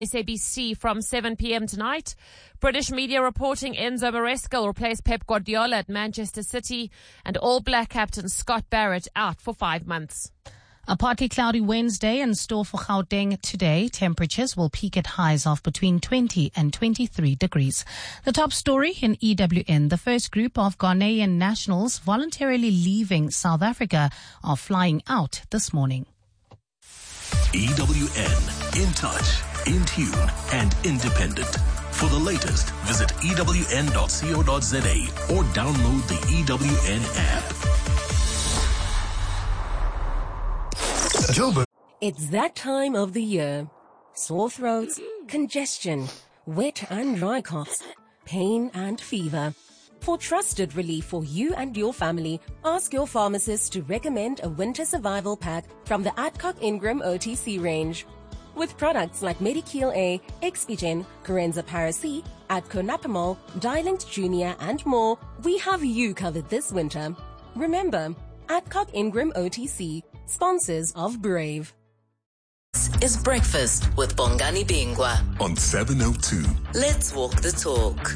SABC from 7 p.m. tonight. British media reporting Enzo Maresca will replace Pep Guardiola at Manchester City, and All Black captain Scott Barrett out for 5 months. A partly cloudy Wednesday in store for Gauteng today. Temperatures will peak at highs of between 20 and 23 degrees. The top story in EWN. The first group of Ghanaian nationals voluntarily leaving South Africa are flying out this morning. EWN, in touch, in tune, and independent. For the latest, visit ewn.co.za or download the EWN app. It's that time of the year. Sore throats, congestion, wet and dry coughs, pain and fever. For trusted relief for you and your family, ask your pharmacist to recommend a winter survival pack from the Adcock Ingram OTC range. With products like Medikil A, Expigen, Corenza Paracy, Adco Napamol, Dialent Junior and more, we have you covered this winter. Remember, Adcock Ingram OTC, sponsors of Brave. This is Breakfast with Bongani Bingwa on 702. Let's walk the talk.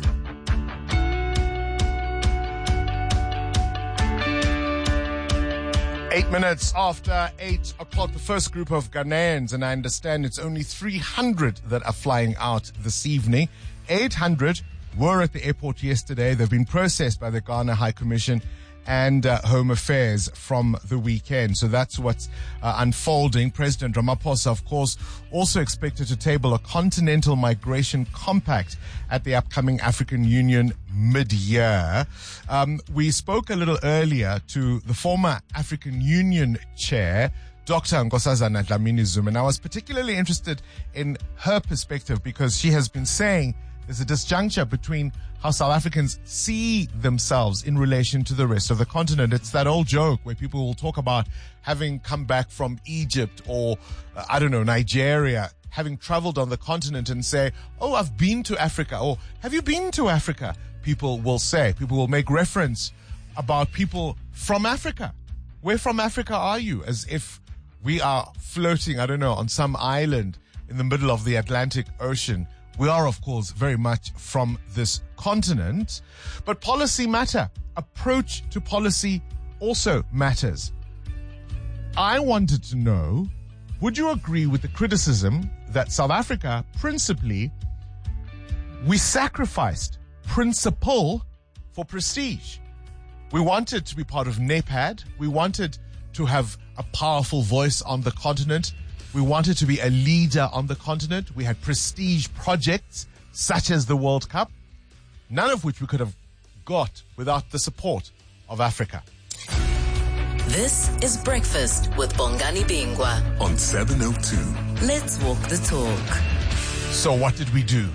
8 minutes after 8 o'clock, the first group of Ghanaians, and I understand it's only 300 that are flying out this evening. 800 were at the airport yesterday. They've been processed by the Ghana High Commission and Home Affairs from the weekend. So that's what's unfolding. President Ramaphosa, of course, also expected to table a continental migration compact at the upcoming African Union mid-year. We spoke a little earlier to the former African Union chair, Dr. Nkosazana Dlamini-Zuma, and I was particularly interested in her perspective because she has been saying there's a disjuncture between how South Africans see themselves in relation to the rest of the continent. It's that old joke where people will talk about having come back from Egypt or, Nigeria, having traveled on the continent and say, oh, I've been to Africa, or have you been to Africa? People will make reference about people from Africa. Where from Africa are you? As if we are floating, on some island in the middle of the Atlantic Ocean. We are, of course, very much from this continent, but policy matter. Approach to policy also matters. I wanted to know, would you agree with the criticism that South Africa, principally, we sacrificed principle for prestige? We wanted to be part of NAPAD. We wanted to have a powerful voice on the continent. We wanted to be a leader on the continent. We had prestige projects such as the World Cup, none of which we could have got without the support of Africa. This is Breakfast with Bongani Bingwa on 702. Let's walk the talk. So what did we do?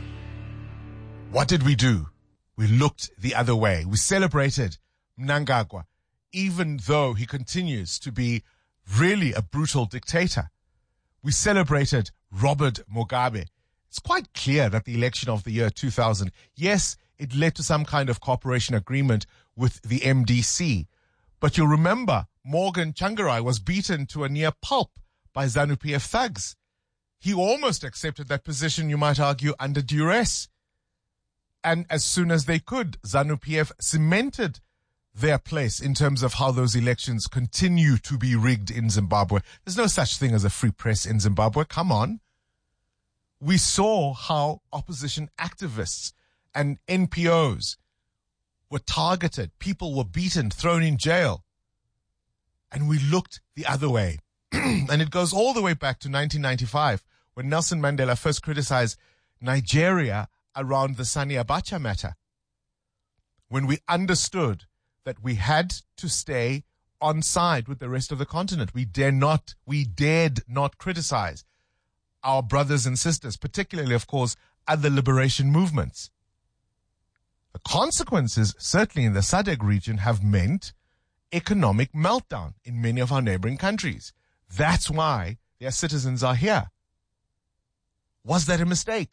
We looked the other way. We celebrated Mnangagwa, even though he continues to be really a brutal dictator. We celebrated Robert Mugabe. It's quite clear that the election of the year 2000, yes, it led to some kind of cooperation agreement with the MDC. But you'll remember Morgan Tsvangirai was beaten to a near pulp by ZANU-PF thugs. He almost accepted that position, you might argue, under duress. And as soon as they could, ZANU-PF cemented their place in terms of how those elections continue to be rigged in Zimbabwe. There's no such thing as a free press in Zimbabwe. Come on. We saw how opposition activists and NPOs were targeted. People were beaten, thrown in jail. And we looked the other way. And it goes all the way back to 1995 when Nelson Mandela first criticized Nigeria around the Sani Abacha matter. When we understood that we had to stay on side with the rest of the continent. We dared not criticize our brothers and sisters, particularly, of course, other liberation movements. The consequences, certainly in the SADC region, have meant economic meltdown in many of our neighboring countries. That's why their citizens are here. Was that a mistake?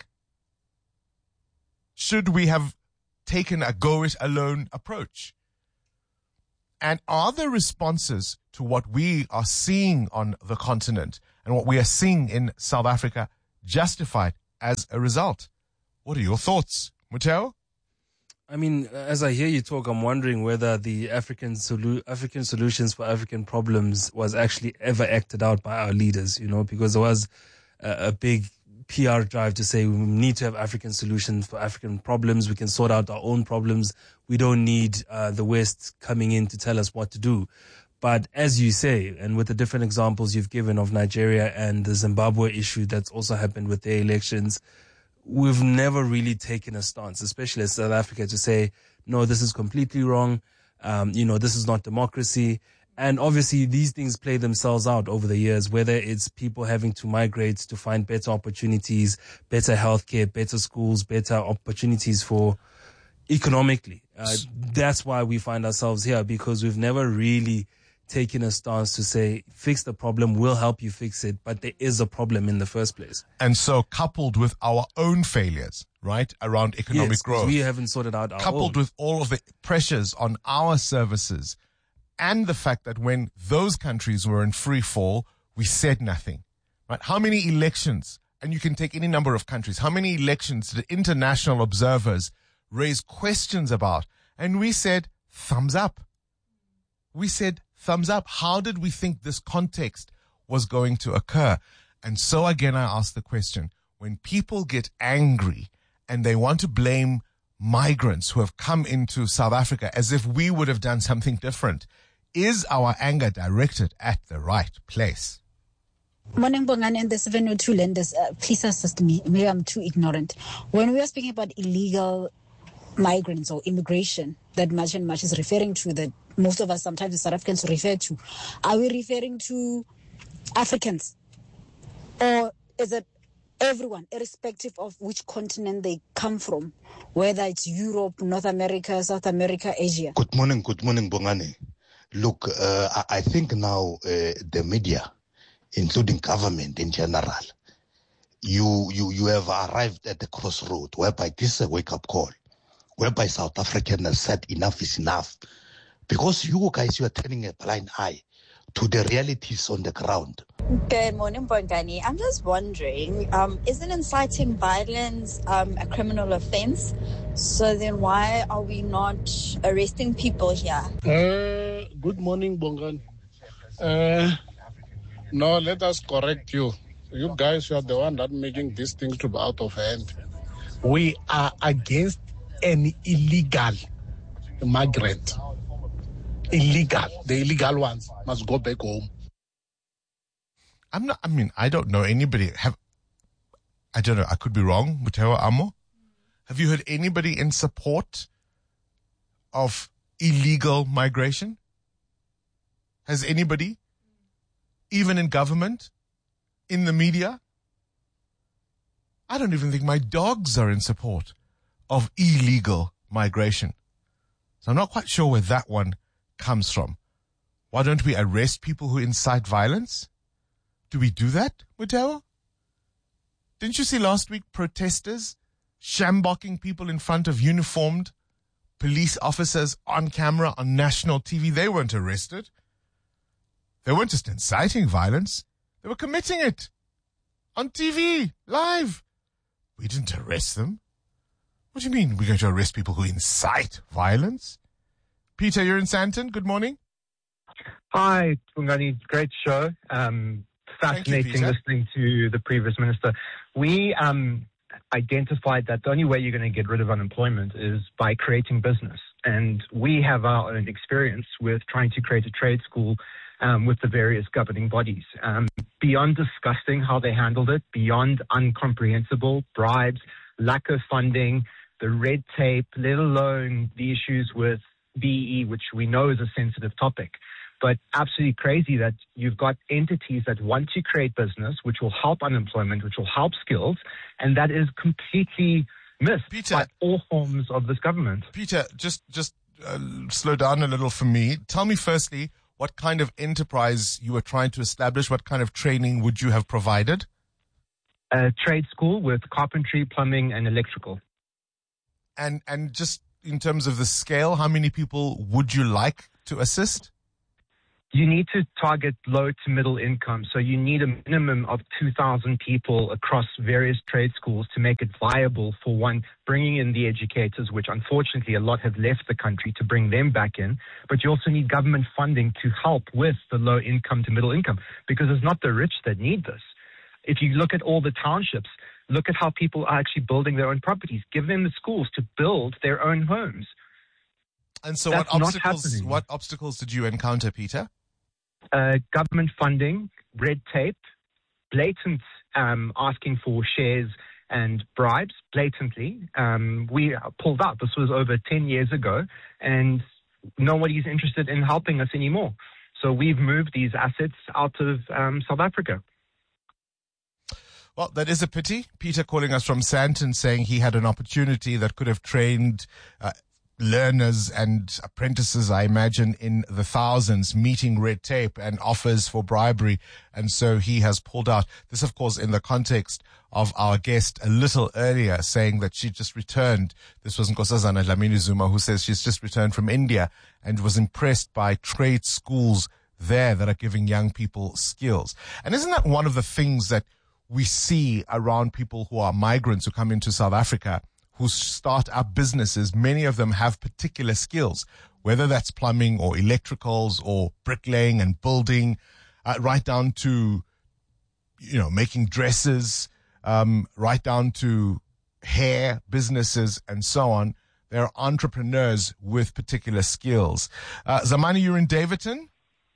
Should we have taken a go-it-alone approach? And are the responses to what we are seeing on the continent and what we are seeing in South Africa justified? as a result. What are your thoughts, Muteo? I mean, as I hear you talk, I'm wondering whether the African solutions for African problems was actually ever acted out by our leaders, because there was a big PR drive to say we need to have African solutions for African problems. We can sort out our own problems. We don't need the West coming in to tell us what to do. But as you say, and with the different examples you've given of Nigeria and the Zimbabwe issue that's also happened with their elections, we've never really taken a stance, especially as South Africa, to say, no, this is completely wrong. This is not democracy. And obviously these things play themselves out over the years, whether it's people having to migrate to find better opportunities, better healthcare, better schools, better opportunities for economically. That's why we find ourselves here, because we've never really taking a stance to say, fix the problem, we'll help you fix it, but there is a problem in the first place. And so coupled with our own failures, right, around economic growth. We haven't sorted out our coupled own. With all of the pressures on our services and the fact that when those countries were in free fall, we said nothing, right? How many elections, and you can take any number of countries, how many elections did international observers raise questions about? And we said, thumbs up. We said, thumbs up. How did we think this context was going to occur? And so again, I ask the question, when people get angry and they want to blame migrants who have come into South Africa as if we would have done something different, is our anger directed at the right place? Morning, Bongani, and the 702 lenders. Please assist me. Maybe I'm too ignorant. When we are speaking about illegal migrants or immigration that Much and Much is referring to, that most of us sometimes as South Africans refer to, are we referring to Africans? Or is it everyone, irrespective of which continent they come from, whether it's Europe, North America, South America, Asia? Good morning, Bongani. Look, I think now the media, including government in general, you have arrived at the crossroad whereby this is a wake-up call, whereby South Africans have said enough is enough. Because you guys, you are turning a blind eye to the realities on the ground. Good morning, Bongani. I'm just wondering, isn't inciting violence a criminal offense? So then why are we not arresting people here? Good morning, Bongani. No, let us correct you. You guys, you are the one that making these things to be out of hand. We are against any illegal migrant. Illegal. The illegal ones must go back home. I don't know anybody. I don't know. I could be wrong. Muteo Amo, have you heard anybody in support of illegal migration? Has anybody, even in government, in the media? I don't even think my dogs are in support of illegal migration. So I'm not quite sure where that one comes from. Why don't we arrest people who incite violence? Do we do that, Muteo? Didn't you see last week protesters shambocking people in front of uniformed police officers on camera on national TV? They weren't arrested. They weren't just inciting violence. They were committing it on TV, live. We didn't arrest them. What do you mean we're going to arrest people who incite violence? Peter, you're in Sandton. Good morning. Hi, Bongani. Great show. Fascinating listening to the previous minister. We identified that the only way you're going to get rid of unemployment is by creating business. And we have our own experience with trying to create a trade school with the various governing bodies. Beyond disgusting how they handled it, beyond incomprehensible, bribes, lack of funding, the red tape, let alone the issues with BE, which we know is a sensitive topic. But absolutely crazy that you've got entities that want to create business, which will help unemployment, which will help skills, and that is completely missed by all forms of this government. Peter, just slow down a little for me. Tell me firstly what kind of enterprise you were trying to establish. What kind of training would you have provided? A trade school with carpentry, plumbing, and electrical. And just in terms of the scale, how many people would you like to assist? You need to target low to middle income. So you need a minimum of 2,000 people across various trade schools to make it viable for one, bringing in the educators, which unfortunately a lot have left the country, to bring them back in. But you also need government funding to help with the low income to middle income, because it's not the rich that need this. If you look at all the townships, look at how people are actually building their own properties. Give them the schools to build their own homes. And so what obstacles did you encounter, Peter? Government funding, red tape, blatant asking for shares and bribes, blatantly. We pulled out. This was over 10 years ago, and nobody's interested in helping us anymore. So we've moved these assets out of South Africa. Well, that is a pity. Peter calling us from Sandton saying he had an opportunity that could have trained learners and apprentices, I imagine, in the thousands, meeting red tape and offers for bribery. And so he has pulled out. This, of course, in the context of our guest a little earlier saying that she just returned. This was Nkosazana Dlamini Zuma, who says she's just returned from India and was impressed by trade schools there that are giving young people skills. And isn't that one of the things that we see around people who are migrants who come into South Africa, who start up businesses? Many of them have particular skills, whether that's plumbing or electricals or bricklaying and building, right down to, making dresses, right down to hair businesses and so on. They're entrepreneurs with particular skills. Zamani, you're in Davidton?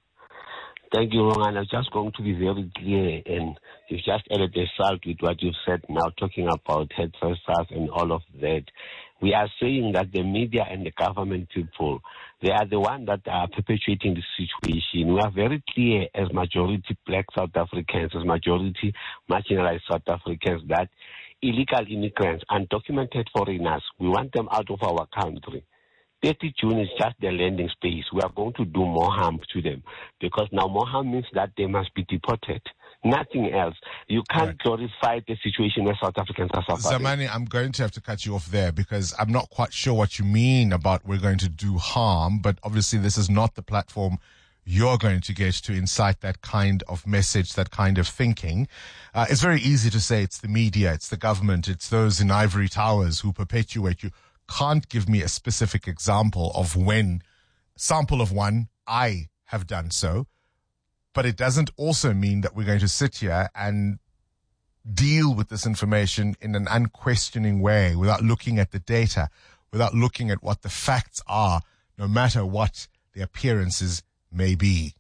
Thank you, Ron. I'm just going to be very clear, and you've just added a salt with what you've said now, talking about hairdressers and all of that. We are saying that the media and the government people, they are the ones that are perpetuating the situation. We are very clear as majority black South Africans, as majority marginalized South Africans, that illegal immigrants, undocumented foreigners, we want them out of our country. 30 June is just the landing space. We are going to do more harm to them, because now more harm means that they must be deported. Nothing else. You can't glorify the situation where South Africans are suffering. Zamani, I'm going to have to cut you off there, because I'm not quite sure what you mean about we're going to do harm, but obviously this is not the platform you're going to get to incite that kind of message, that kind of thinking. It's very easy to say it's the media, it's the government, it's those in ivory towers who perpetuate. You can't give me a specific example of sample of one, I have done so. But it doesn't also mean that we're going to sit here and deal with this information in an unquestioning way without looking at the data, without looking at what the facts are, no matter what the appearances may be.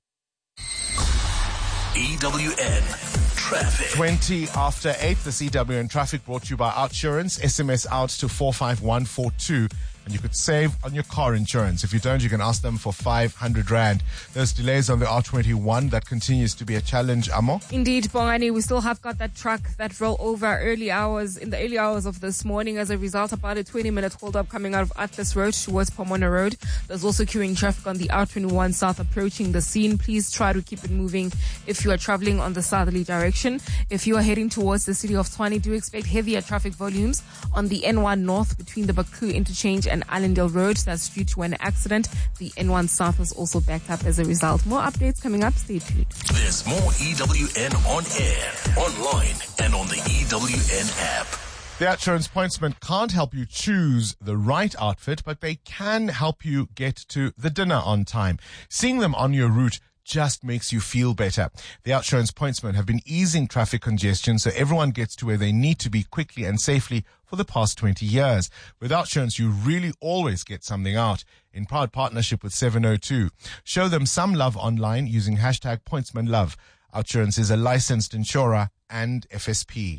EWN Traffic. 20 after 8, the EWN Traffic brought to you by Outsurance. SMS out to 45142. And you could save on your car insurance. If you don't, you can ask them for 500 Rand. There's delays on the R21. That continues to be a challenge, Amo. Indeed, Bongani. We still have got that truck that rolled over in the early hours of this morning. As a result, about a 20-minute hold-up coming out of Atlas Road towards Pomona Road. There's also queuing traffic on the R21 South approaching the scene. Please try to keep it moving if you are traveling on the southerly direction. If you are heading towards the city of Tshwane, do expect heavier traffic volumes on the N1 North between the Baku interchange and Allendale Road. That's due to an accident. The N1 South is also backed up as a result. More updates coming up. Stay tuned. There's more EWN on air, online, and on the EWN app. The Outsurance Pointsman can't help you choose the right outfit, but they can help you get to the dinner on time. Seeing them on your route just makes you feel better. The Outsurance Pointsmen have been easing traffic congestion so everyone gets to where they need to be quickly and safely for the past 20 years. With Outsurance, you really always get something out. In proud partnership with 702. Show them some love online using hashtag PointsmanLove. Outsurance is a licensed insurer and FSP.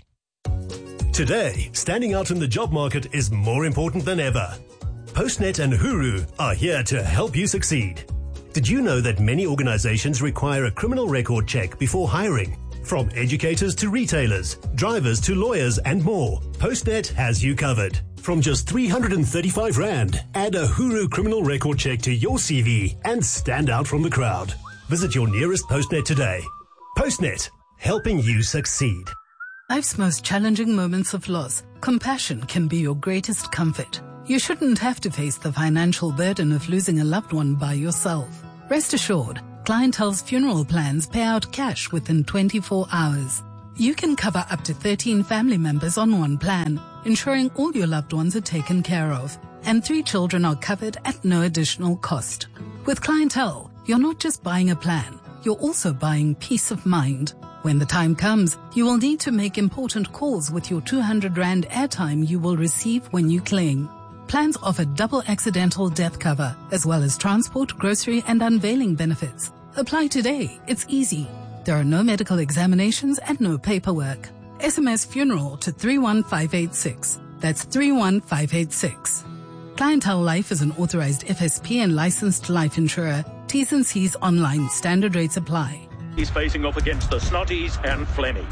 Today, standing out in the job market is more important than ever. Postnet and Huru are here to help you succeed. Did you know that many organizations require a criminal record check before hiring? From educators to retailers, drivers to lawyers and more, Postnet has you covered. From just 335 Rand, add a Huru criminal record check to your CV and stand out from the crowd. Visit your nearest Postnet today. Postnet, helping you succeed. Life's most challenging moments of loss, compassion can be your greatest comfort. You shouldn't have to face the financial burden of losing a loved one by yourself. Rest assured, Clientele's funeral plans pay out cash within 24 hours. You can cover up to 13 family members on one plan, ensuring all your loved ones are taken care of. And 3 children are covered at no additional cost. With Clientele, you're not just buying a plan, you're also buying peace of mind. When the time comes, you will need to make important calls with your 200 Rand airtime you will receive when you claim. Plans offer double accidental death cover, as well as transport, grocery, and unveiling benefits. Apply today. It's easy. There are no medical examinations and no paperwork. SMS funeral to 31586. That's 31586. Clientele Life is an authorized FSP and licensed life insurer. T's and C's online. Standard rates apply. He's facing off against the Snotties and Flemmies.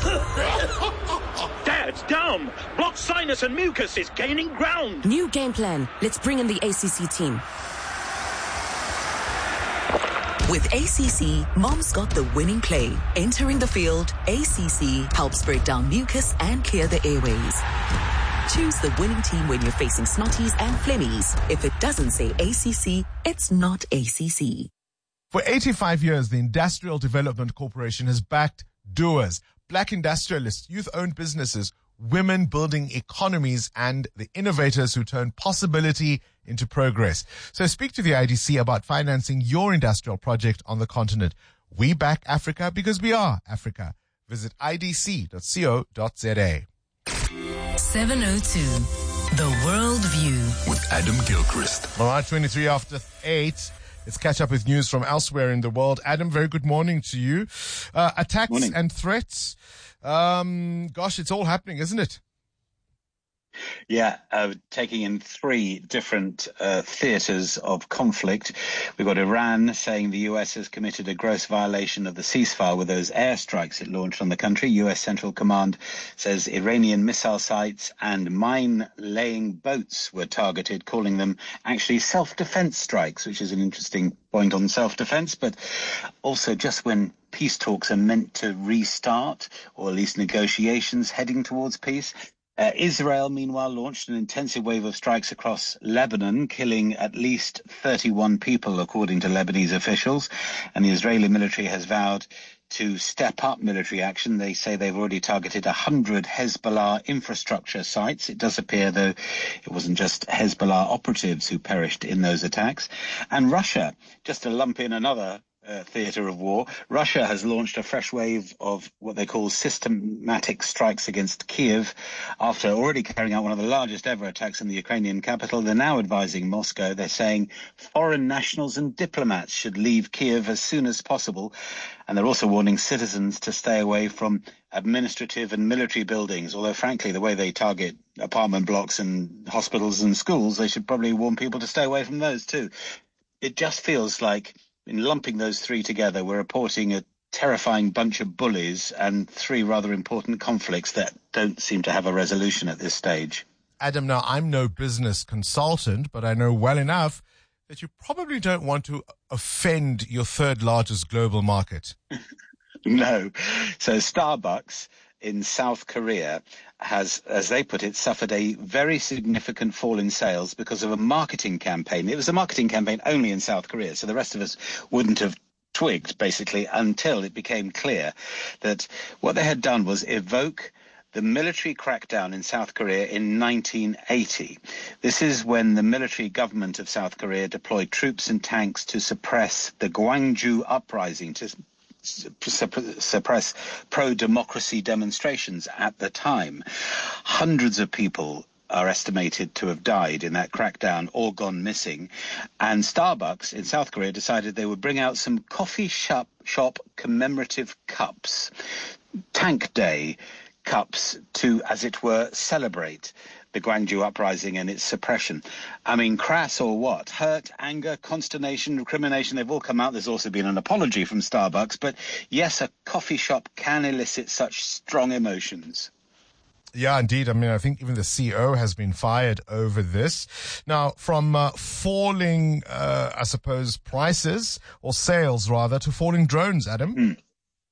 Dad's down. Blocked sinus and mucus is gaining ground. New game plan. Let's bring in the ACC team. With ACC, Mom's got the winning play. Entering the field, ACC helps break down mucus and clear the airways. Choose the winning team when you're facing Snotties and Flemmies. If it doesn't say ACC, it's not ACC. For 85 years, the Industrial Development Corporation has backed doers, black industrialists, youth-owned businesses, women building economies, and the innovators who turn possibility into progress. So speak to the IDC about financing your industrial project on the continent. We back Africa because we are Africa. Visit idc.co.za. 702, The World View. With Adam Gilchrist. All right, 23 after 8. Let's catch up with news from elsewhere in the world. Adam, very good morning to you. Attacks and threats. Gosh, it's all happening, isn't it? Yeah, taking in 3 different theatres of conflict. We've got Iran saying the US has committed a gross violation of the ceasefire with those airstrikes it launched on the country. US Central Command says Iranian missile sites and mine-laying boats were targeted, calling them actually self-defense strikes, which is an interesting point on self-defense, but also just when peace talks are meant to restart, or at least negotiations heading towards peace. Israel, meanwhile, launched an intensive wave of strikes across Lebanon, killing at least 31 people, according to Lebanese officials. And the Israeli military has vowed to step up military action. They say they've already targeted 100 Hezbollah infrastructure sites. It does appear, though, it wasn't just Hezbollah operatives who perished in those attacks. And Russia, just to lump in another theatre of war, Russia has launched a fresh wave of what they call systematic strikes against Kiev. After already carrying out one of the largest ever attacks in the Ukrainian capital, they're now advising Moscow. They're saying foreign nationals and diplomats should leave Kiev as soon as possible. And they're also warning citizens to stay away from administrative and military buildings, although frankly the way they target apartment blocks and hospitals and schools, they should probably warn people to stay away from those too. It just feels like, in lumping those 3 together, we're reporting a terrifying bunch of bullies and 3 rather important conflicts that don't seem to have a resolution at this stage. Adam, now I'm no business consultant, but I know well enough that you probably don't want to offend your 3rd largest global market. No. So Starbucks in South Korea has, as they put it, suffered a very significant fall in sales because of a marketing campaign. It was a marketing campaign only in South Korea, so the rest of us wouldn't have twigged, basically, until it became clear that what they had done was evoke the military crackdown in South Korea in 1980. This is when the military government of South Korea deployed troops and tanks to suppress the Gwangju uprising, to suppress pro-democracy demonstrations at the time. Hundreds of people are estimated to have died in that crackdown or gone missing. And Starbucks in South Korea decided they would bring out some coffee shop commemorative cups, Tank Day cups, to, as it were, celebrate the Gwangju uprising and its suppression. I mean, crass or what? Hurt, anger, consternation, recrimination, they've all come out. There's also been an apology from Starbucks. But yes, a coffee shop can elicit such strong emotions. Yeah, indeed. I mean, I think even the CEO has been fired over this. Now, from falling, I suppose, prices, or sales rather, to falling drones, Adam.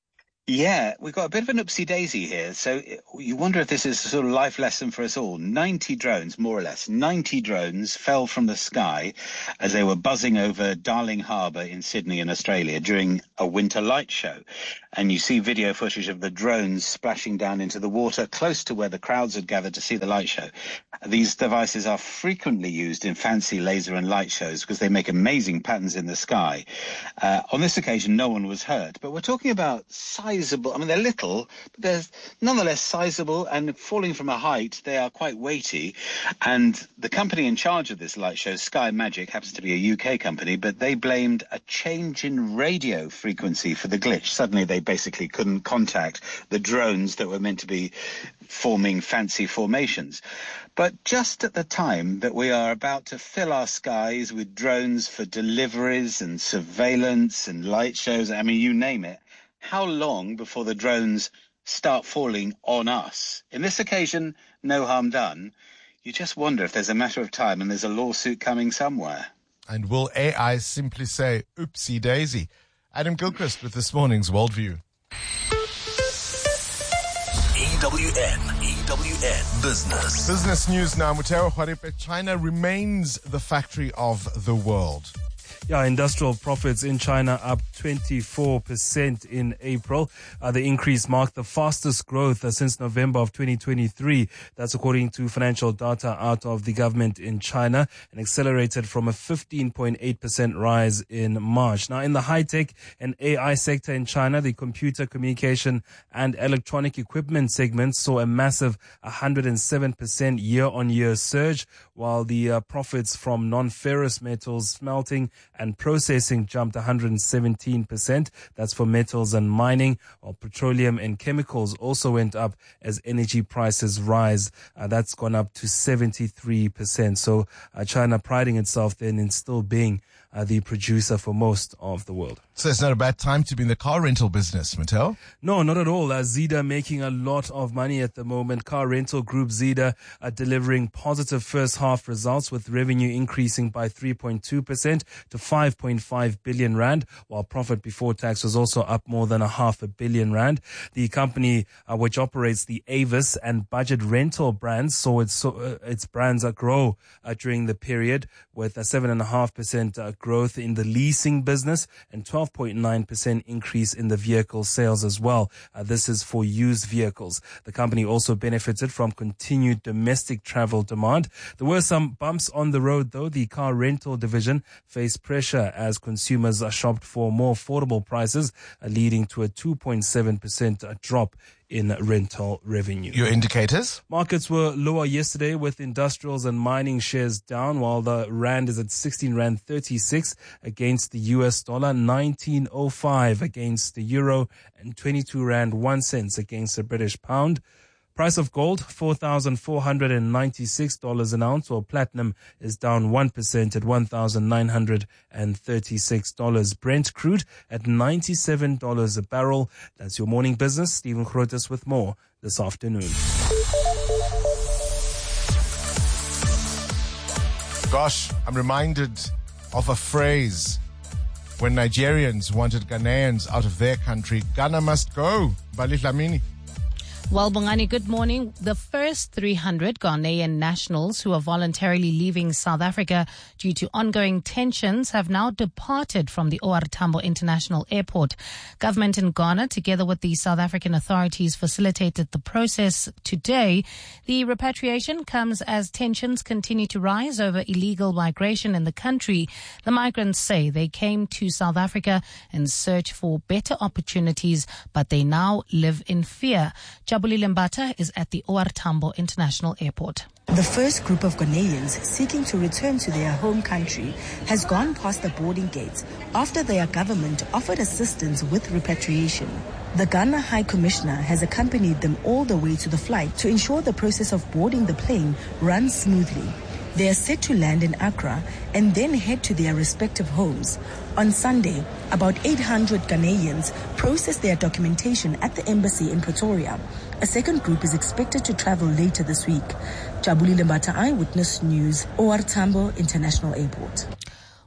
Yeah, we've got a bit of an oopsie-daisy here. So you wonder if this is a sort of life lesson for us all. 90 drones, more or less, 90 drones fell from the sky as they were buzzing over Darling Harbour in Sydney in Australia during a winter light show. And you see video footage of the drones splashing down into the water close to where the crowds had gathered to see the light show. These devices are frequently used in fancy laser and light shows because they make amazing patterns in the sky. On this occasion, no one was hurt. But we're talking about sizable, I mean, they're little, but they're nonetheless sizable, and falling from a height, they are quite weighty. And the company in charge of this light show, Sky Magic, happens to be a UK company, but they blamed a change in radio frequency for the glitch. Suddenly they basically couldn't contact the drones that were meant to be forming fancy formations. But just at the time that we are about to fill our skies with drones for deliveries and surveillance and light shows, I mean, you name it, how long before the drones start falling on us? In this occasion, no harm done. You just wonder if there's a matter of time and there's a lawsuit coming somewhere. And will AI simply say, oopsie daisy? Adam Gilchrist with this morning's Worldview. EWN Business. Business news now. Mutero Hwaripe, China remains the factory of the world. Yeah, industrial profits in China up 24% in April. The increase marked the fastest growth since November of 2023. That's according to financial data out of the government in China, and accelerated from a 15.8% rise in March. Now, in the high-tech and AI sector in China, the computer, communication and electronic equipment segments saw a massive 107% year-on-year surge, while the profits from non-ferrous metals, smelting and processing jumped 117%. That's for metals and mining, while petroleum and chemicals also went up as energy prices rise. That's gone up to 73%. So China priding itself then in still being the producer for most of the world. So it's not a bad time to be in the car rental business, Mattel? No, not at all. Zeda making a lot of money at the moment. Car rental group Zeda are delivering positive first half results, with revenue increasing by 3.2% to 5.5 billion rand, while profit before tax was also up more than 500 million rand. The company, which operates the Avis and Budget rental brands, saw its brands grow during the period, with a 7.5% growth in the leasing business and 12.9% increase in the vehicle sales as well. This is for used vehicles. The company also benefited from continued domestic travel demand. There were some bumps on the road, though. The car rental division faced pressure as consumers shopped for more affordable prices, leading to a 2.7% drop in rental revenue. Your indicators? Markets were lower yesterday, with industrials and mining shares down, while the rand is at 16 rand 36 against the US dollar, 19.05 against the euro, and 22 rand 1 cent against the British pound. Price of gold, $4,496 an ounce, while platinum is down 1% at $1,936. Brent crude at $97 a barrel. That's your morning business. Stephen Grotes with more this afternoon. Gosh, I'm reminded of a phrase when Nigerians wanted Ghanaians out of their country. Ghana must go. Bali Dlamini. Well, Bongani, good morning. The first 300 Ghanaian nationals who are voluntarily leaving South Africa due to ongoing tensions have now departed from the OR Tambo International Airport. Government in Ghana, together with the South African authorities, facilitated the process today. The repatriation comes as tensions continue to rise over illegal migration in the country. The migrants say they came to South Africa in search for better opportunities, but they now live in fear. Jabuli Lembata is at the OR Tambo International Airport. The first group of Ghanaians seeking to return to their home country has gone past the boarding gates after their government offered assistance with repatriation. The Ghana High Commissioner has accompanied them all the way to the flight to ensure the process of boarding the plane runs smoothly. They are set to land in Accra and then head to their respective homes. On Sunday, about 800 Ghanaians processed their documentation at the embassy in Pretoria. A second group is expected to travel later this week. Jabuli Lembata, Eyewitness News, OR Tambo International Airport.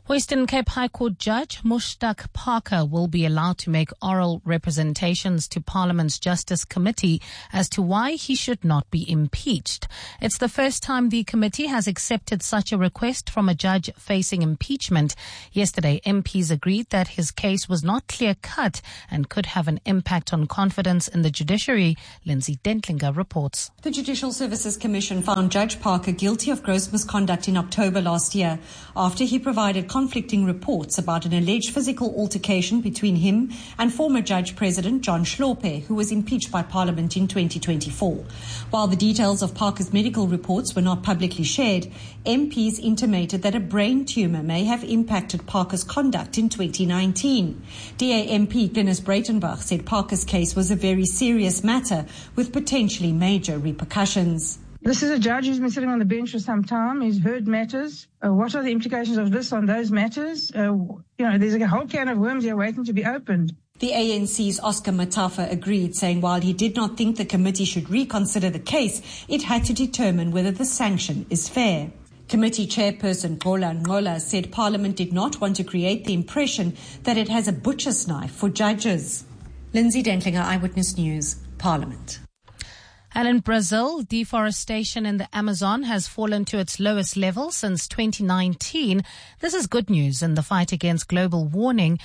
Western Cape High Court Judge Mushtaq Parker will be allowed to make oral representations to Parliament's Justice Committee as to why he should not be impeached. It's the first time the committee has accepted such a request from a judge facing impeachment. Yesterday, MPs agreed that his case was not clear-cut and could have an impact on confidence in the judiciary. Lindsay Dentlinger reports. The Judicial Services Commission found Judge Parker guilty of gross misconduct in October last year after he provided conflicting reports about an alleged physical altercation between him and former Judge President John Hlophe, who was impeached by Parliament in 2024. While the details of Parker's medical reports were not publicly shared, MPs intimated that a brain tumour may have impacted Parker's conduct in 2019. DA MP Glynis Breitenbach said Parker's case was a very serious matter with potentially major repercussions. This is a judge who's been sitting on the bench for some time. He's heard matters. What are the implications of this on those matters? There's a whole can of worms here waiting to be opened. The ANC's Oscar Matafa agreed, saying while he did not think the committee should reconsider the case, it had to determine whether the sanction is fair. Committee chairperson Gola Ngola said Parliament did not want to create the impression that it has a butcher's knife for judges. Lindsay Dentlinger, Eyewitness News, Parliament. And in Brazil, deforestation in the Amazon has fallen to its lowest level since 2019. This is good news in the fight against global warming.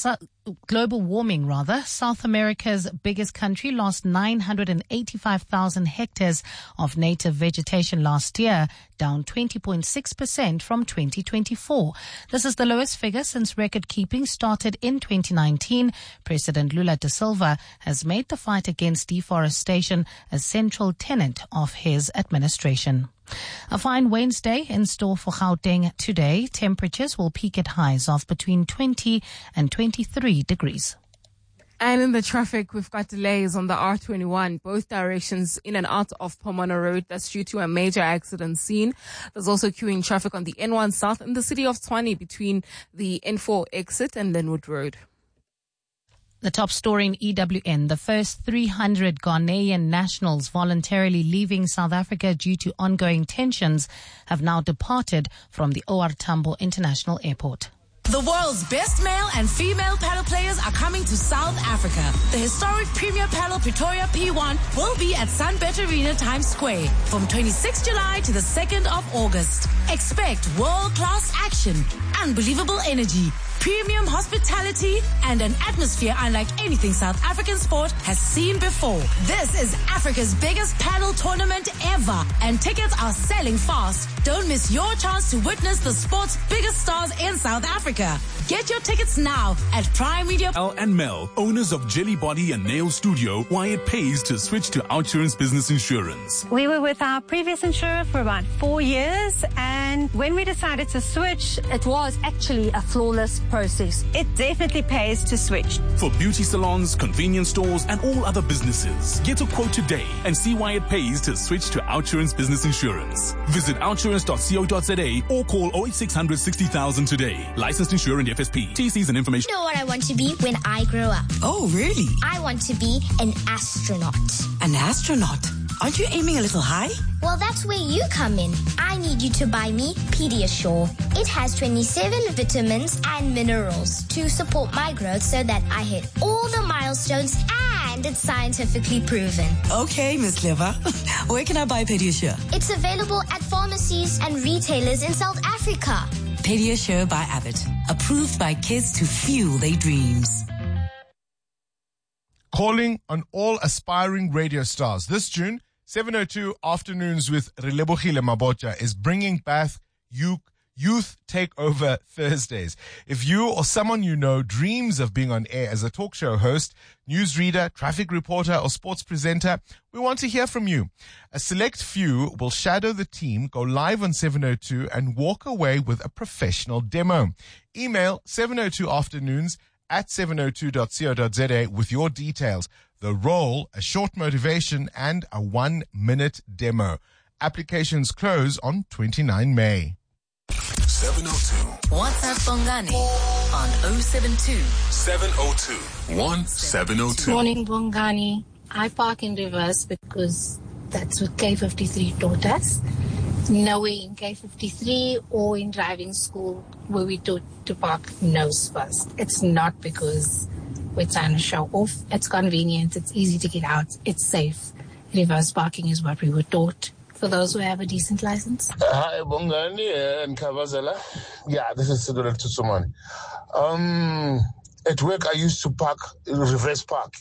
South America's biggest country lost 985,000 hectares of native vegetation last year, down 20.6% from 2024. This is the lowest figure since record keeping started in 2019. President Lula da Silva has made the fight against deforestation a central tenet of his administration. A fine Wednesday in store for Gauteng today. Temperatures will peak at highs of between 20 and 23 degrees. And in the traffic, we've got delays on the R21, both directions in and out of Pomona Road. That's due to a major accident scene. There's also queuing traffic on the N1 South in the city of Tshwane between the N4 exit and Linwood Road. The top story in EWN, the first 300 Ghanaian nationals voluntarily leaving South Africa due to ongoing tensions have now departed from the OR Tambo International Airport. The world's best male and female paddle players are coming to South Africa. The historic Premier Paddle Pretoria P1 will be at Sunbet Arena Times Square from 26 July to the 2nd of August. Expect world-class action, unbelievable energy, premium hospitality, and an atmosphere unlike anything South African sport has seen before. This is Africa's biggest paddle tournament ever, and tickets are selling fast. Don't miss your chance to witness the sport's biggest stars in South Africa. Get your tickets now at Prime Media. Al and Mel, owners of Jelly Body and Nail Studio, why it pays to switch to OUTsurance Business Insurance. We were with our previous insurer for about 4 years, and when we decided to switch, it was actually a flawless process. It definitely pays to switch. For beauty salons, convenience stores, and all other businesses, get a quote today and see why it pays to switch to OUTsurance Business Insurance. Visit outsurance.co.za or call 08600 60,000 today. Licensed insurer and FSP. TCs and information. You know what I want to be when I grow up? Oh, really? I want to be an astronaut. An astronaut? Aren't you aiming a little high? Well, that's where you come in. I need you to buy me Pediasure. It has 27 vitamins and minerals to support my growth so that I hit all the milestones, and it's scientifically proven. Okay, Miss Liver. Where can I buy Pediasure? It's available at pharmacies and retailers in South Africa. Pediasure by Abbott. Approved by kids to fuel their dreams. Calling on all aspiring radio stars. This June, 7:02 Afternoons with Relebogile Mabotja is bringing back Youth Takeover Thursdays. If you or someone you know dreams of being on air as a talk show host, newsreader, traffic reporter, or sports presenter, we want to hear from you. A select few will shadow the team, go live on 702, and walk away with a professional demo. Email 702afternoons at 702.co.za with your details. The role, a short motivation, and a 1-minute demo. Applications close on 29 May. 702. WhatsApp Bongani on 072 702 1702. Morning, Bongani. I park in reverse because that's what K53 taught us. Knowing in K53 or in driving school where we taught to park nose first. It's not because we're trying to show off. It's convenient. It's easy to get out. It's safe. Reverse parking is what we were taught for those who have a decent license. Hi, Bongani and Kabazela. Yeah, this is Sigurd Tusumani. At work, I used to park, reverse park,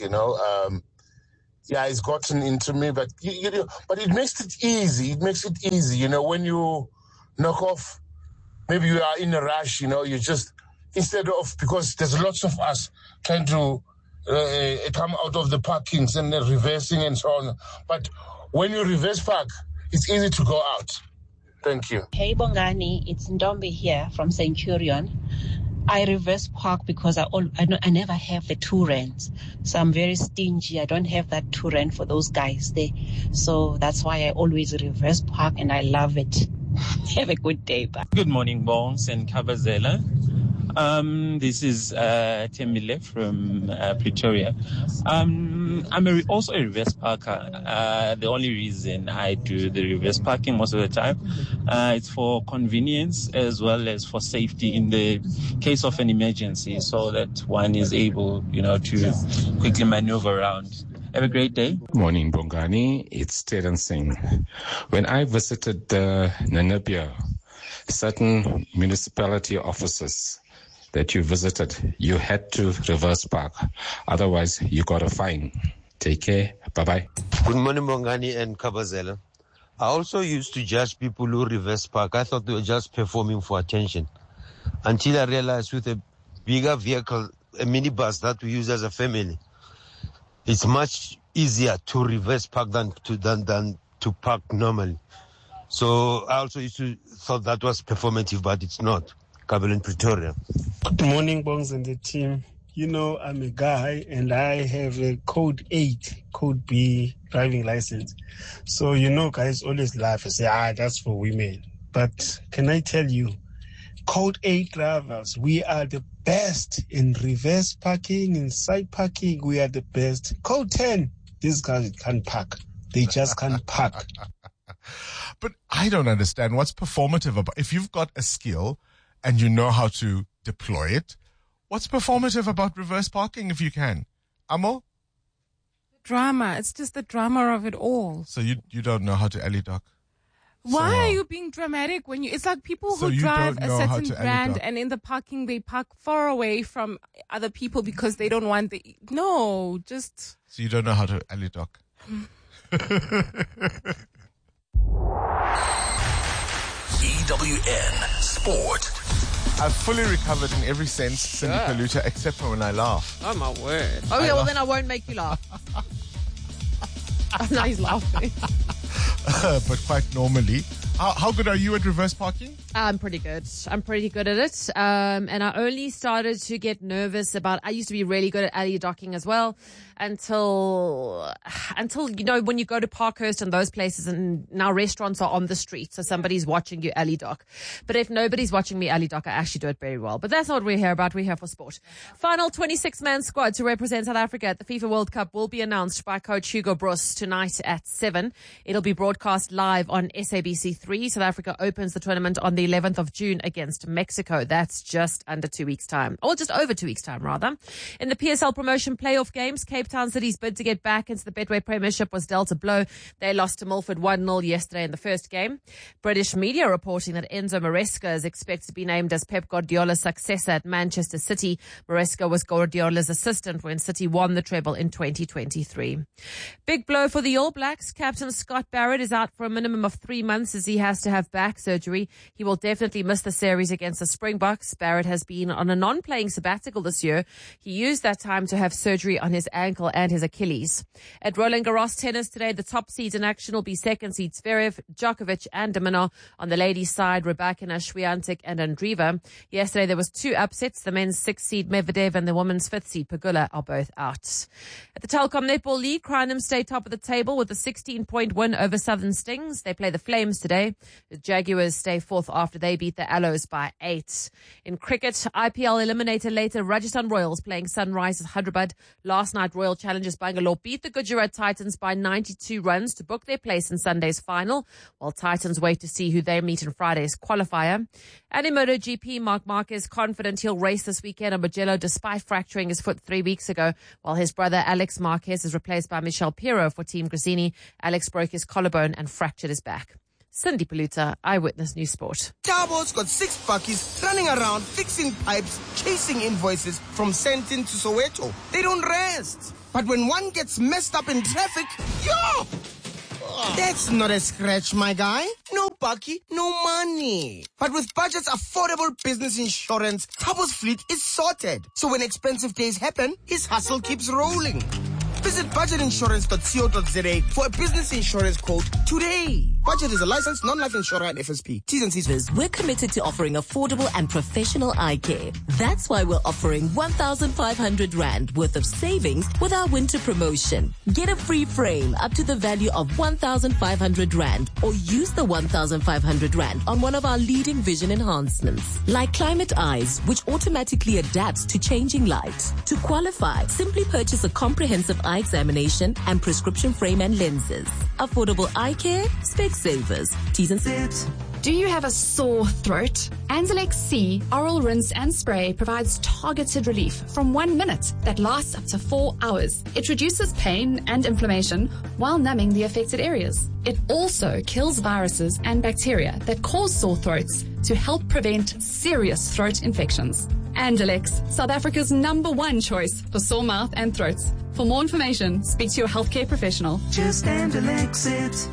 Yeah, it's gotten into me, but but it makes it easy. It makes it easy, when you knock off, maybe you are in a rush, you just, instead of, because there's lots of us trying to come out of the parkings and then reversing and so on. But when you reverse park, it's easy to go out. Thank you. Hey, Bongani, it's Ndombe here from Centurion. I reverse park because I never have the 2 rands. So I'm very stingy. I don't have that 2 rand for those guys there. So that's why I always reverse park and I love it. Have a good day. Bye. Good morning, Bongs and Kabazela. This is Temile from Pretoria. I'm also a reverse parker. The only reason I do the reverse parking most of the time, it's for convenience as well as for safety in the case of an emergency, so that one is able, to quickly maneuver around. Have a great day. Good morning, Bongani. It's Teran Singh. When I visited Namibia, certain municipality offices that you visited, you had to reverse park. Otherwise, you got a fine. Take care. Bye-bye. Good morning, Bongani and Kabazela. I also used to judge people who reverse park. I thought they were just performing for attention. Until I realized with a bigger vehicle, a minibus that we use as a family, it's much easier to reverse park than to park normally. So I also used to thought that was performative, but it's not. Kabel in Pretoria. Good morning, Bongs and the team. I'm a guy and I have a code 8, code B driving license. So, guys always laugh and say, that's for women. But can I tell you, code 8 drivers, we are the best in reverse parking, in side parking. We are the best. Code 10, these guys can't park. They just can't park. But I don't understand what's performative about, if you've got a skill and you know how to deploy it, what's performative about reverse parking if you can? Amo? Drama. It's just the drama of it all. So you don't know how to alley dock? Why are you being dramatic when it's like people who drive a certain brand and in the parking they park far away from other people because they don't want So you don't know how to alley dock? EWN Sport. I've fully recovered in every sense, Cindy Kaluta, except for when I laugh. Oh, my word. Oh, yeah, well, then I won't make you laugh. Now he's laughing. But quite normally. How good are you at reverse parking? I'm pretty good. I'm pretty good at it. And I only started to get nervous I used to be really good at alley docking as well until, when you go to Parkhurst and those places and now restaurants are on the street. So somebody's watching you alley dock. But if nobody's watching me alley dock, I actually do it very well. But that's not what we're here about. We're here for sport. Final 26-man squad to represent South Africa at the FIFA World Cup will be announced by coach Hugo Broos tonight at 7. It'll be broadcast live on SABC3. South Africa opens the tournament on the 11th of June against Mexico. That's just under 2 weeks' time. Or just over 2 weeks' time, rather. In the PSL promotion playoff games, Cape Town City's bid to get back into the Betway Premiership was dealt a blow. They lost to Milford 1-0 yesterday in the first game. British media reporting that Enzo Maresca is expected to be named as Pep Guardiola's successor at Manchester City. Maresca was Guardiola's assistant when City won the treble in 2023. Big blow for the All Blacks. Captain Scott Barrett is out for a minimum of 3 months as he has to have back surgery. He will definitely miss the series against the Springboks. Barrett has been on a non-playing sabbatical this year. He used that time to have surgery on his ankle and his Achilles. At Roland Garros tennis today, the top seeds in action will be second seeds Zverev, Djokovic and Domino. On the ladies' side, Rybakina, Swiatek and Andreeva. Yesterday there was 2 upsets. The men's 6th seed Medvedev and the women's 5th seed Pegula are both out. At the Telkom Netball League, Crineham stay top of the table with a 16-point win over Southern Stings. They play the Flames today. Sunday. The Jaguars stay fourth after they beat the Aloes by 8. In cricket, IPL eliminator later Rajasthan Royals playing Sunrisers Hyderabad. Last night, Royal Challengers Bangalore beat the Gujarat Titans by 92 runs to book their place in Sunday's final, while Titans wait to see who they meet in Friday's qualifier. And in MotoGP, Marc Marquez confident he'll race this weekend on Mugello despite fracturing his foot 3 weeks ago, while his brother Alex Marquez is replaced by Michel Pirro for Team Gresini. Alex broke his collarbone and fractured his back. Cindy Paluta, Eyewitness News Sport. Tabo's got 6 buckies running around fixing pipes, chasing invoices from Sentin to Soweto. They don't rest. But when one gets messed up in traffic, yo! That's not a scratch, my guy. No bucky, no money. But with Budget's affordable business insurance, Tabo's fleet is sorted. So when expensive days happen, his hustle keeps rolling. Visit budgetinsurance.co.za for a business insurance quote today. Budget is a licensed non-life insurer and FSP. T's and C's. We're committed to offering affordable and professional eye care. That's why we're offering 1,500 Rand worth of savings with our winter promotion. Get a free frame up to the value of 1,500 Rand or use the 1,500 Rand on one of our leading vision enhancements like Climate Eyes, which automatically adapts to changing light. To qualify, simply purchase a comprehensive eye examination and prescription frame and lenses. Affordable eye care, Specsavers. T's and C's. Do you have a sore throat? Anzalex C Oral Rinse and Spray provides targeted relief from 1 minute that lasts up to 4 hours. It reduces pain and inflammation while numbing the affected areas. It also kills viruses and bacteria that cause sore throats to help prevent serious throat infections. Anzalex, South Africa's #1 choice for sore mouth and throats. For more information, speak to your healthcare professional. Just Anzalex it.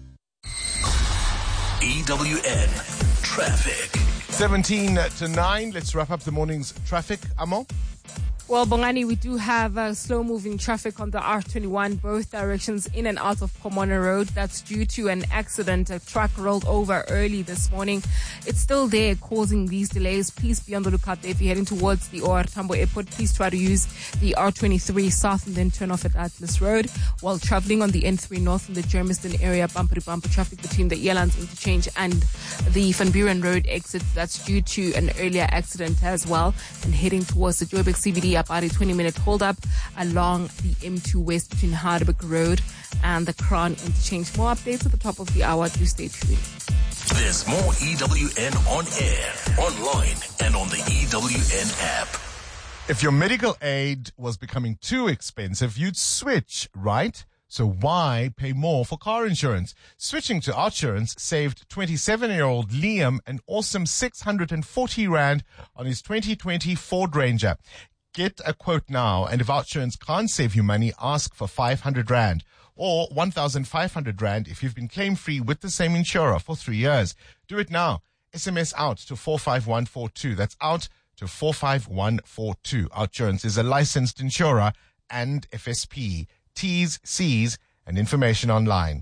EWN Traffic. 17 to 9. Let's wrap up the morning's traffic. Amo? Well, Bongani, we do have slow-moving traffic on the R21, both directions in and out of Pomona Road. That's due to an accident. A truck rolled over early this morning. It's still there, causing these delays. Please be on the lookout there. If you're heading towards the OR Tambo Airport, please try to use the R23 south and then turn off at Atlas Road. While traveling on the N3 north in the Germiston area, bumper traffic between the Elands interchange and the Van Buren Road exit. That's due to an earlier accident as well. And heading towards the Joburg CBD, about a 20-minute hold-up along the M2 West between Harderbeck Road and the Crown interchange. More updates at the top of the hour. Do stay tuned. There's more EWN on air, online, and on the EWN app. If your medical aid was becoming too expensive, you'd switch, right? So why pay more for car insurance? Switching to Outsurance saved 27-year-old Liam an awesome 640 Rand on his 2020 Ford Ranger. Get a quote now, and if Outsurance can't save you money, ask for 500 Rand or 1,500 Rand if you've been claim-free with the same insurer for 3 years. Do it now. SMS out to 45142. That's out to 45142. Outsurance is a licensed insurer and FSP. T's, C's, and information online.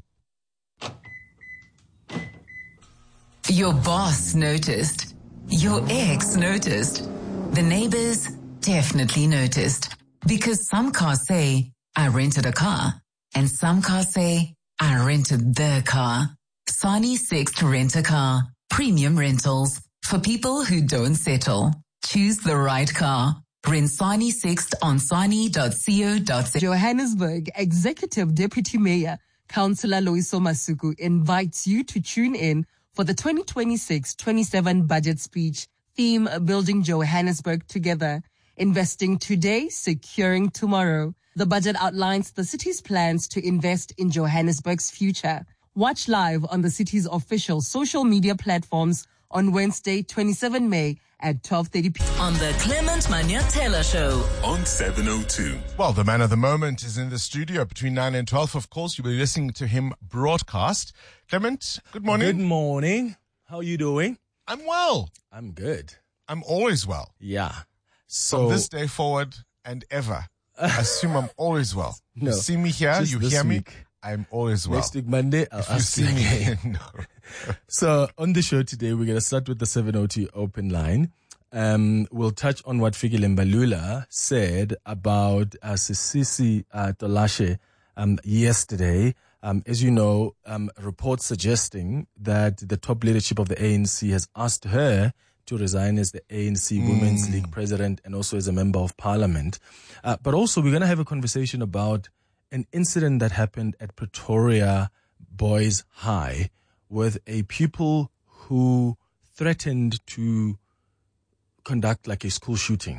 Your boss noticed. Your ex noticed. The neighbors definitely noticed. Because some cars say, I rented a car. And some cars say, I rented the car. Sani Sixt Rent a Car. Premium rentals. For people who don't settle. Choose the right car. Rent Sani Sixt on sani.co.za. Johannesburg Executive Deputy Mayor, Councillor Loiso Masuku, invites you to tune in for the 2026-27 budget speech. Theme, Building Johannesburg Together. Investing today, securing tomorrow. The budget outlines the city's plans to invest in Johannesburg's future. Watch live on the city's official social media platforms on Wednesday, 27 May at 12:30 p.m. on the Clement Manyatela Show on 702. Well, the man of the moment is in the studio between 9 and 12. Of course, you'll be listening to him broadcast. Clement, good morning. Good morning. How are you doing? I'm well. I'm good. I'm always well. Yeah. So from this day forward and ever, I assume I'm always well. No, you see me here, you hear me, I'm always well. Next week, Monday, I'll ask you me. No. So on the show today, we're going to start with the 702 open line. We'll touch on what Fikile Mbalula said about Sisisi Tolashe yesterday. As you know, reports suggesting that the top leadership of the ANC has asked her to resign as the ANC Women's League president and also as a member of parliament. But also we're going to have a conversation about an incident that happened at Pretoria Boys High with a pupil who threatened to conduct like a school shooting.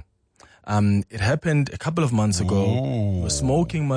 It happened a couple of months ago. He was smoking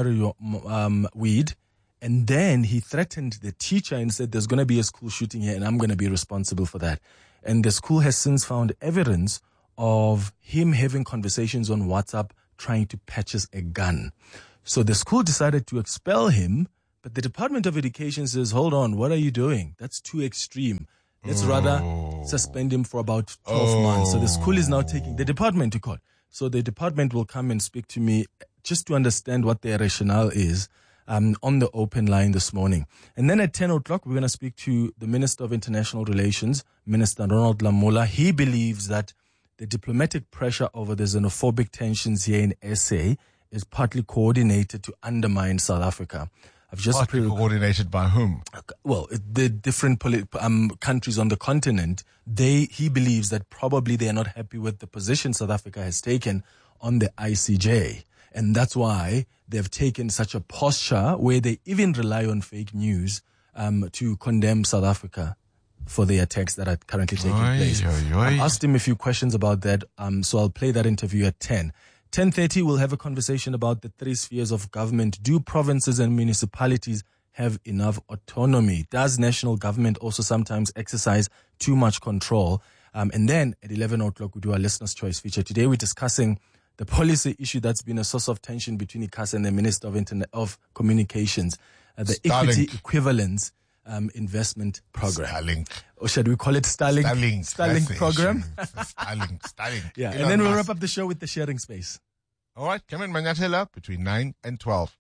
weed, and then he threatened the teacher and said, there's going to be a school shooting here and I'm going to be responsible for that. And the school has since found evidence of him having conversations on WhatsApp trying to purchase a gun. So the school decided to expel him, but the Department of Education says, hold on, what are you doing? That's too extreme. Let's rather suspend him for about 12 months. So the school is now taking the department to court. So the department will come and speak to me just to understand what their rationale is on the open line this morning. And then at 10 o'clock, we're going to speak to the Minister of International Relations, Minister Ronald Lamola. He believes that the diplomatic pressure over the xenophobic tensions here in SA is partly coordinated to undermine South Africa. I've just coordinated by whom? Well, the different countries on the continent, he believes that probably they are not happy with the position South Africa has taken on the ICJ. And that's why they've taken such a posture where they even rely on fake news to condemn South Africa for the attacks that are currently taking place. I asked him a few questions about that, so I'll play that interview at 10. 10:30, we'll have a conversation about the three spheres of government. Do provinces and municipalities have enough autonomy? Does national government also sometimes exercise too much control? And then at 11 o'clock, we do our Listener's Choice feature. Today, we're discussing the policy issue that's been a source of tension between ICASA and the Minister of Communications, the Equity Equivalence Investment Program. Starlink. Or should we call it Starlink? Starlink program. Starlink. Yeah, and then we'll wrap up the show with the sharing space. All right, Cameron Manyathela between 9 and 12.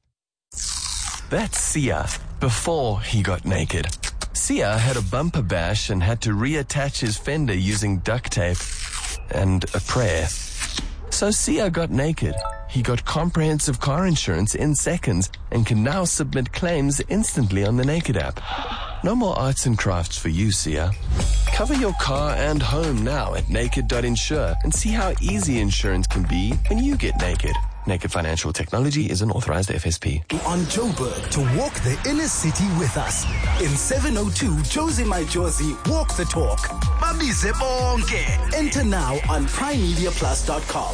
That's Sia before he got naked. Sia had a bumper bash and had to reattach his fender using duct tape and a prayer. So Sia got naked. He got comprehensive car insurance in seconds and can now submit claims instantly on the Naked app. No more arts and crafts for you, Sia. Cover your car and home now at naked.insure and see how easy insurance can be when you get naked. Naked Financial Technology is an authorized FSP. On Joburg to walk the inner city with us. In 702 Josie My Josie, walk the talk. Babize bonke. Enter now on primemediaplus.com.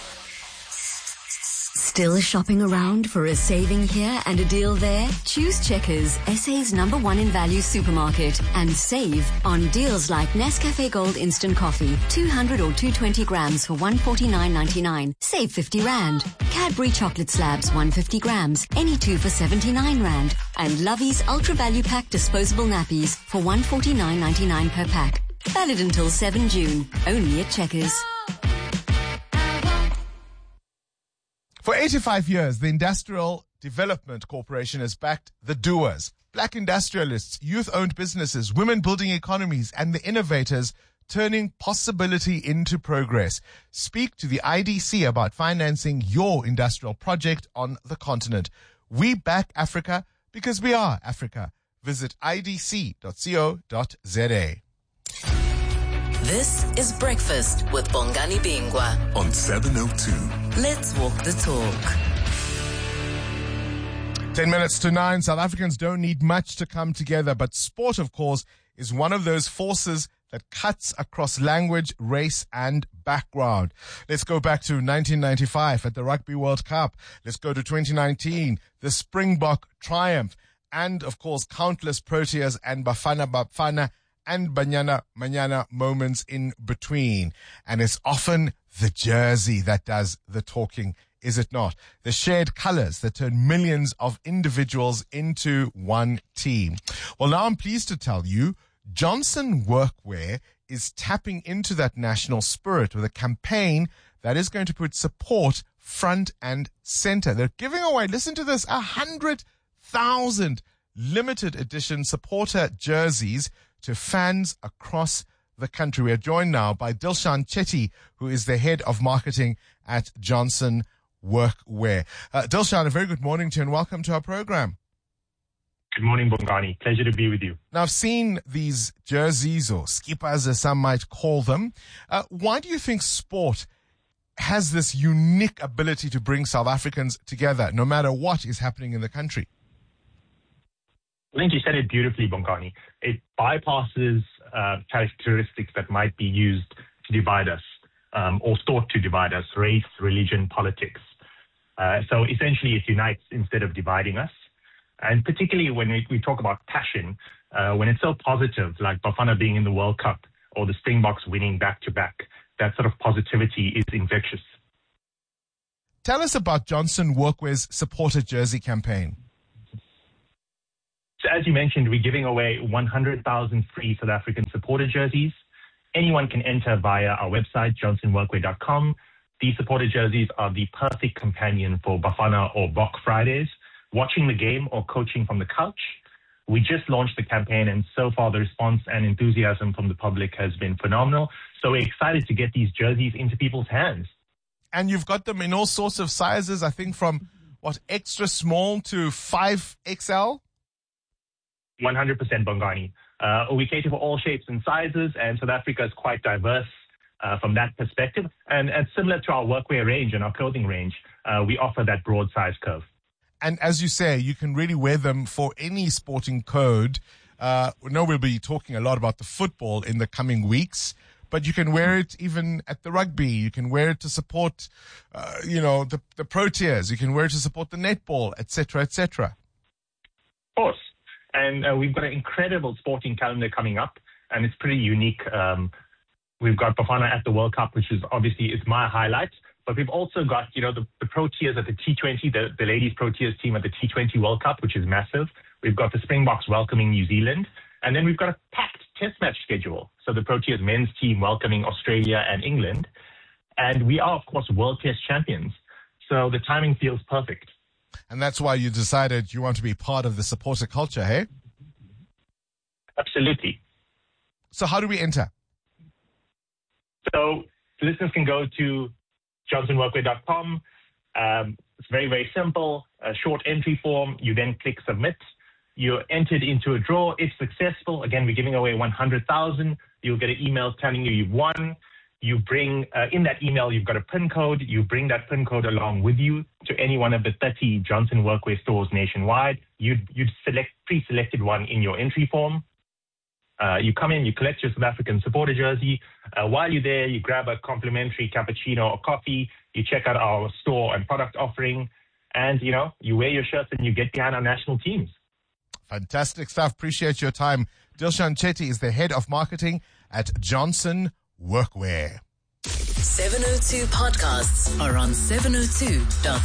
Still shopping around for a saving here and a deal there? Choose Checkers, SA's #1 in value supermarket, and save on deals like Nescafe Gold Instant Coffee, 200 or 220 grams for $149.99. Save 50 Rand. Cadbury Chocolate Slabs, 150 grams, any two for 79 Rand. And Lovey's Ultra Value Pack Disposable Nappies for $149.99 per pack. Valid until 7 June. Only at Checkers. For 85 years, the Industrial Development Corporation has backed the doers, black industrialists, youth-owned businesses, women building economies, and the innovators turning possibility into progress. Speak to the IDC about financing your industrial project on the continent. We back Africa because we are Africa. Visit idc.co.za. This is Breakfast with Bongani Bingwa on 702. Let's walk the talk. 10 minutes to 9. South Africans don't need much to come together, but sport, of course, is one of those forces that cuts across language, race, and background. Let's go back to 1995 at the Rugby World Cup. Let's go to 2019, the Springbok triumph, and, of course, countless Proteas and Bafana and Banyana Manyana moments in between. And it's often the jersey that does the talking, is it not? The shared colors that turn millions of individuals into one team. Well, now I'm pleased to tell you, Johnson Workwear is tapping into that national spirit with a campaign that is going to put support front and center. They're giving away, listen to this, 100,000 limited edition supporter jerseys to fans across the country. We are joined now by Dilshan Chetty, who is the head of marketing at Johnson Workwear. Dilshan, a very good morning to you and welcome to our program. Good morning, Bongani. Pleasure to be with you. Now, I've seen these jerseys, or skippers as some might call them. Why do you think sport has this unique ability to bring South Africans together, no matter what is happening in the country? I think you said it beautifully, Bongani. It bypasses characteristics that might be used to divide us, or thought to divide us: race, religion, politics. So essentially, it unites instead of dividing us. And particularly when we talk about passion, when it's so positive, like Bafana being in the World Cup or the Springboks winning back-to-back, that sort of positivity is infectious. Tell us about Johnson Workwear's supporter jersey campaign. So as you mentioned, we're giving away 100,000 free South African supporter jerseys. Anyone can enter via our website, johnsonworkwear.com. These supporter jerseys are the perfect companion for Bafana or Bok Fridays, watching the game or coaching from the couch. We just launched the campaign, and so far the response and enthusiasm from the public has been phenomenal. So we're excited to get these jerseys into people's hands. And you've got them in all sorts of sizes, I think from, extra small to 5XL? 100% Bongani. We cater for all shapes and sizes, and South Africa is quite diverse from that perspective. And similar to our workwear range and our clothing range, we offer that broad size curve. And as you say, you can really wear them for any sporting code. We know we'll be talking a lot about the football in the coming weeks, but you can wear it even at the rugby. You can wear it to support, the Proteas. You can wear it to support the netball, etc., etc. Of course. And we've got an incredible sporting calendar coming up, and it's pretty unique. We've got Bafana at the World Cup, which is obviously is my highlight. But we've also got, the Proteas at the T20, the ladies Proteas team at the T20 World Cup, which is massive. We've got the Springboks welcoming New Zealand. And then we've got a packed test match schedule. So the Proteas men's team welcoming Australia and England. And we are, of course, world test champions. So the timing feels perfect. And that's why you decided you want to be part of the supporter culture, hey? Absolutely. So how do we enter? So listeners can go to johnsonworkwear.com. It's very, very simple. A short entry form. You then click submit. You're entered into a draw. If successful, again, we're giving away 100,000. You'll get an email telling you you've won. You bring, in that email, you've got a PIN code. You bring that PIN code along with you to any one of the 30 Johnson Workwear stores nationwide. You'd select pre-selected one in your entry form. You come in, you collect your South African supporter jersey. While you're there, you grab a complimentary cappuccino or coffee. You check out our store and product offering. And, you wear your shirts and you get behind our national teams. Fantastic stuff. Appreciate your time. Dilshan Chetty is the head of marketing at Johnson Workwear. 702 podcasts are on 702.co.za.